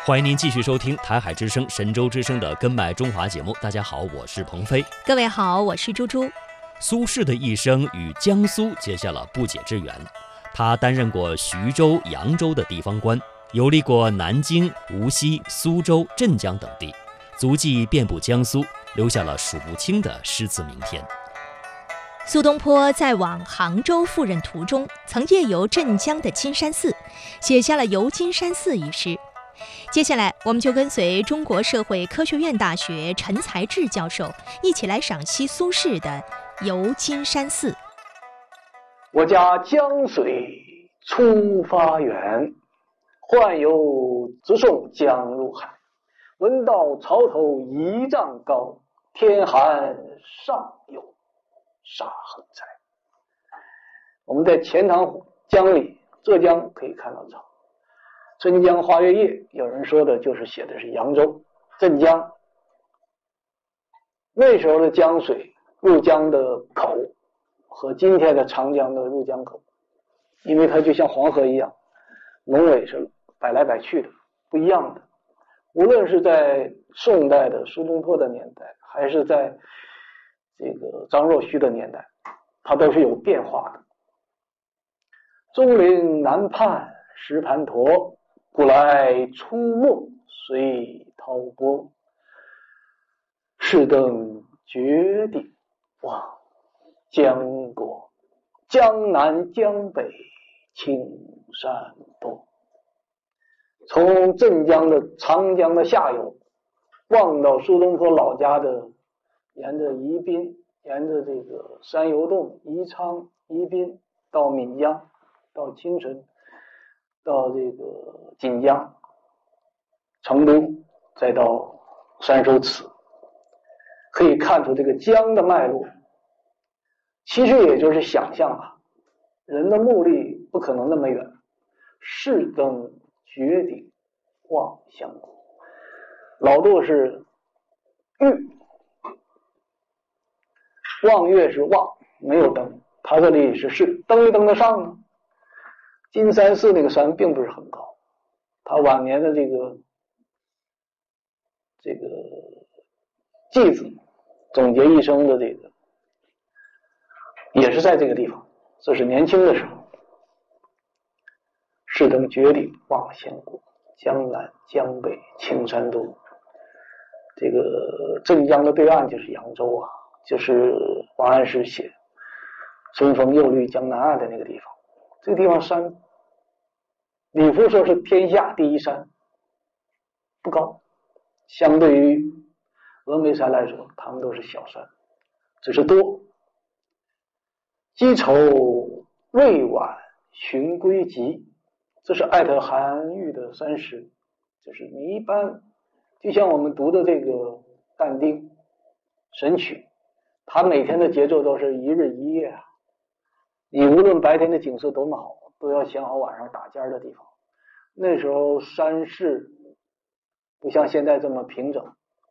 欢迎您继续收听台海之声、神州之声的《根脉中华》节目。大家好，我是鹏飞。 各位好，我是猪猪。 苏轼的一生与江苏结下了不解之缘。他担任过徐州、扬州的地方官，游历过南京、无锡、苏州、镇江等地，足迹遍布江苏，留下了数不清的诗词名篇。 苏东坡在往杭州赴任途中，曾夜游镇江的金山寺，写下了《游金山寺》一诗。接下来，我们就跟随中国社会科学院大学陈才志教授一起来赏析苏轼的《游金山寺》。 我家江水出发源，宦游直送江入海。闻道潮头1丈高，天寒上有沙横财。我们在钱塘江里，浙江可以看到潮。春江花月夜，有人说的就是写的是扬州、镇江。那时候的江水入江的口和今天的长江的入江口，因为它就像黄河一样，龙尾是摆来摆去的，不一样的。无论是在宋代的苏东坡的年代，还是在这个张若虚的年代，它都是有变化的。中临南畔石盘陀，古来出没随涛波。是登绝顶望江国，江南江北青山多。从镇江的长江的下游望到苏东坡老家的，沿着宜宾，沿着这个山游洞、宜昌、宜宾到岷江，到青城，到这个锦江、成都，再到山手祠，可以看出这个江的脉络。其实也就是想象啊，人的目力不可能那么远。是登绝顶望湘谷，老杜是玉，望月是望，没有登，他这里是登没登得上呢？金山寺那个山并不是很高，他晚年的这个偈子总结一生的这个也是在这个地方，这是年轻的时候。是登绝顶望湘谷，江南江北青山多。这个镇江的对岸就是扬州啊，就是王安石写春风又绿江南岸的那个地方。这个地方山，李夫说是天下第一山，不高，相对于峨眉山来说，它们都是小山，只是多。积愁未晚寻归集，这是艾特韩愈的3诗。就是你一般就像我们读的这个但丁神曲，他每天的节奏都是一日一夜啊。你无论白天的景色多么好，都要想好晚上打尖的地方。那时候山势不像现在这么平整，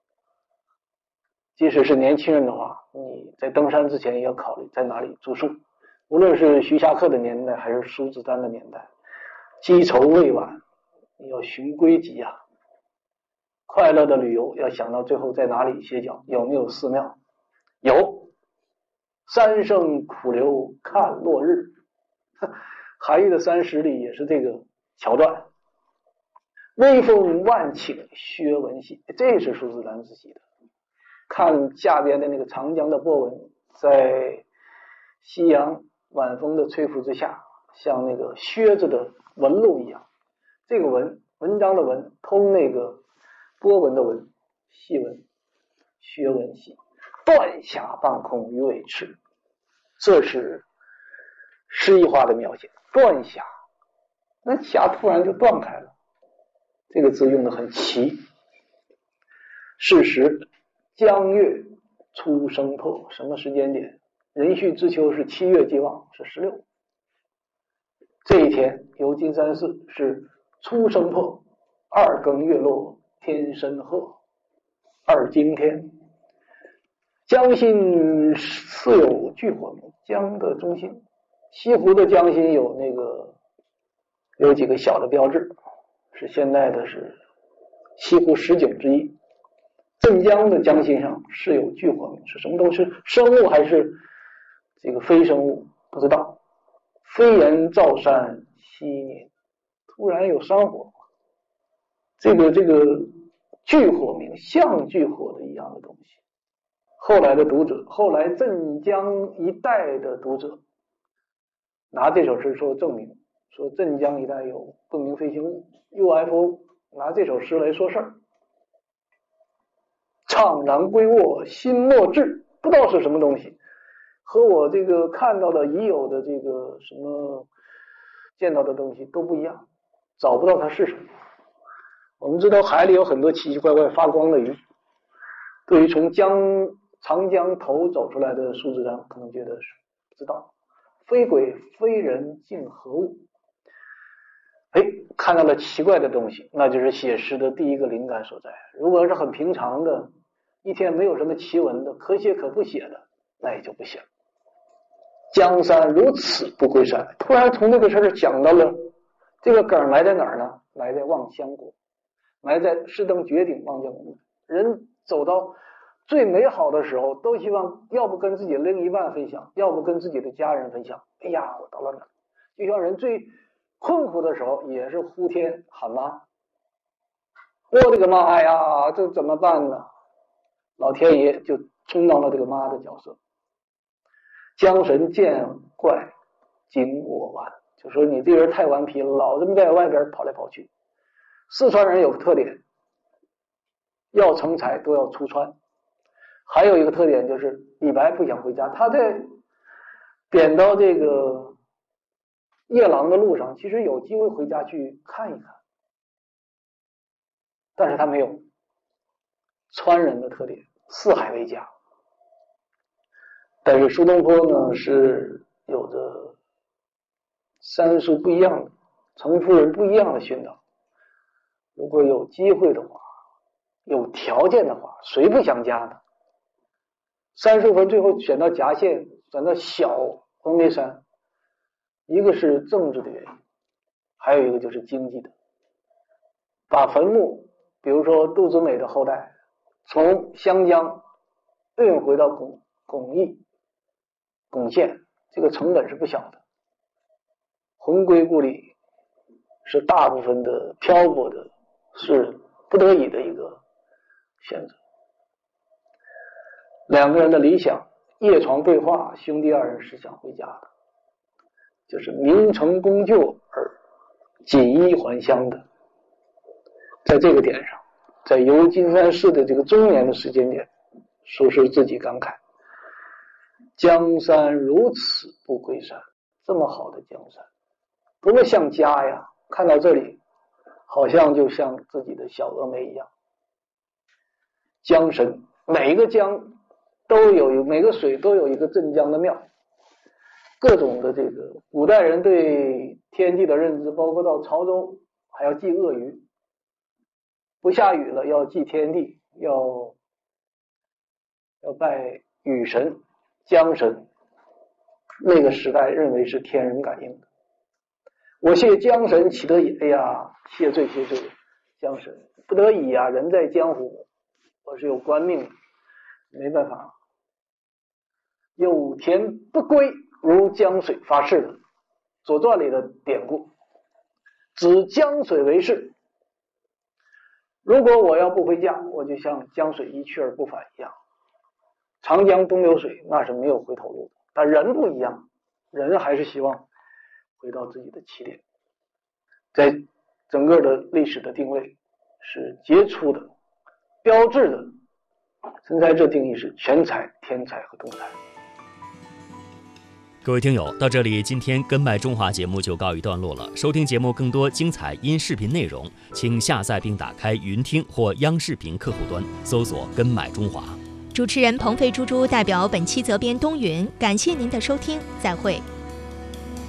即使是年轻人的话，你在登山之前也要考虑在哪里住宿。无论是徐霞客的年代还是苏子丹的年代，积愁未晚，你要寻归集啊。快乐的旅游要想到最后在哪里歇脚，有没有寺庙？有。三生苦留看落日，韩愈的3诗里也是这个桥段。微风万顷薛文系，这是苏子丹自己的。看下边的那个长江的波纹，在夕阳晚风的吹拂之下，像那个靴子的纹路一样。这个纹，文章的文通那个波纹的纹，细纹，薛文系。断霞半空鱼尾翅，这是诗意化的描写。断霞，那霞突然就断开了，这个字用的很齐。是时江月初升破，什么时间点？壬戌之秋是7月既望，是16。这一天游金山寺是初升破，2更月落天深褐，2更天。江心似有炬火明，江的中心，西湖的江心有几个小的标志，是现在的是西湖十景之一。镇江的江心上是有巨火明，是什么东西？生物还是这个非生物？不知道。飞檐照山夕年，突然有山火，这个巨火明，像巨火的一样的东西。后来的读者，后来镇江一带的读者，拿这首诗说证明，说镇江一带有不明飞行物 UFO， 拿这首诗来说事儿。怅然归卧心莫至，不知道是什么东西，和我这个看到的已有的这个什么见到的东西都不一样，找不到它是什么。我们知道海里有很多奇奇怪怪发光的鱼，对于从长江头走出来的苏子章可能觉得是不知道，非鬼非人竟何物。看到了奇怪的东西，那就是写诗的第一个灵感所在。如果是很平常的，一天没有什么奇闻的，可写可不写的，那也就不写了。江山如此不归山，突然从这个事儿讲到了这个梗埋在哪儿呢？埋在望乡国，埋在士登绝顶望乡国。人走到最美好的时候，都希望要不跟自己的另一半分享，要不跟自己的家人分享。哎呀，我到了哪儿？就像人最困苦的时候，也是呼天喊妈。我的个妈呀，这怎么办呢？老天爷就充当了这个妈的角色。江神见怪惊我顽，就说你这人太顽皮了，老这么在外边跑来跑去。四川人有个特点，要成才都要出川。还有一个特点就是李白不想回家，他在贬到这个夜郎的路上，其实有机会回家去看一看，但是他没有。川人的特点，四海为家。但是苏东坡呢，是有着三叔不一样的，程夫人不一样的熏陶。如果有机会的话，有条件的话，谁不想家呢？三叔坟最后选到夹县，选到小峨眉山，一个是政治的原因，还有一个就是经济的。把坟墓，比如说杜子美的后代，从湘江运回到巩县，这个成本是不小的。魂归故里是大部分的漂泊的，是不得已的一个选择。两个人的理想，夜床对话，兄弟二人是想回家的，就是名成功就而锦衣还乡的。在这个点上，在游金山寺的这个中年的时间点，说是自己感慨，江山如此不归山，这么好的江山多么像家呀，看到这里好像就像自己的小峨眉一样。江神，每一个江都有，每个水都有一个镇江的庙。各种的这个古代人对天地的认知，包括到潮州还要祭鳄鱼，不下雨了要祭天地，要拜雨神、江神。那个时代认为是天人感应的。我谢江神岂得已？哎呀，谢罪，江神不得已啊，人在江湖，我是有官命的，没办法。有田不归，如江水发誓的，左传里的典故，指江水为誓。如果我要不回家，我就像江水一去而不返一样。长江东流水，那是没有回头路的。但人不一样，人还是希望回到自己的起点。在整个的历史的定位是杰出的、标志的。陈才这定义是全才、天才和通才。 各位听友，到这里今天跟麦中华节目就告一段落了。收听节目更多精彩音视频内容，请下载并打开云听或央视频客户端，搜索跟麦中华。 主持人鹏飞猪猪代表本期责编东云，感谢您的收听，再会。